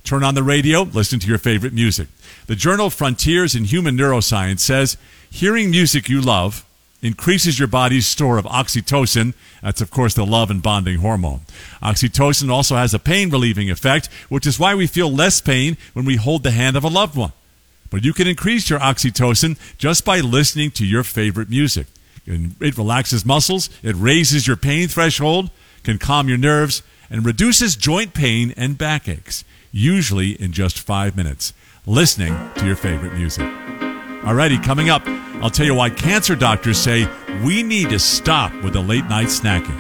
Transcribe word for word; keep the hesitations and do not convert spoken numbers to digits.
Turn on the radio, listen to your favorite music. The journal Frontiers in Human Neuroscience says hearing music you love increases your body's store of oxytocin. That's, of course, the love and bonding hormone. Oxytocin also has a pain-relieving effect, which is why we feel less pain when we hold the hand of a loved one. But you can increase your oxytocin just by listening to your favorite music. It relaxes muscles, it raises your pain threshold, can calm your nerves, and reduces joint pain and backaches, usually in just five minutes, listening to your favorite music. Alrighty, coming up, I'll tell you why cancer doctors say we need to stop with the late night snacking.